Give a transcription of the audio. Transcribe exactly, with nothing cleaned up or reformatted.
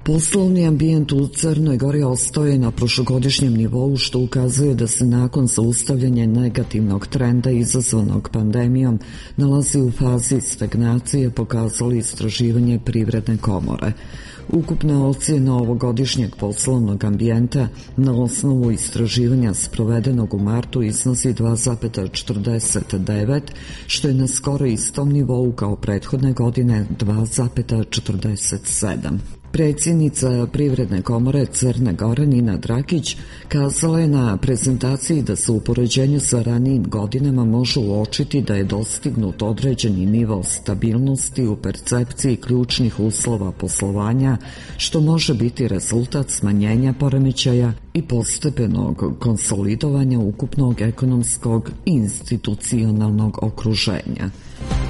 Poslovni ambijent u Crnoj Gori ostao je na prošlogodišnjem nivou, što ukazuje da se nakon zaustavljanja negativnog trenda izazvanog pandemijom nalazi u fazi stagnacije, pokazalo istraživanje Privredne komore. Ukupna ocjena ovogodišnjeg poslovnog ambijenta na osnovu istraživanja sprovedenog u martu iznosi dva zarez četrdeset devet, što je na skoro istom nivou kao prethodne godine dva zarez četrdeset sedam. Predsjednica Privredne komore Crne Gore Nina Drakić kazala je na prezentaciji da se u poređenju sa ranijim godinama može uočiti da je dostignut određeni nivo stabilnosti u percepciji ključnih uslova poslovanja, što može biti rezultat smanjenja poremećaja i postepenog konsolidovanja ukupnog ekonomskog i institucionalnog okruženja.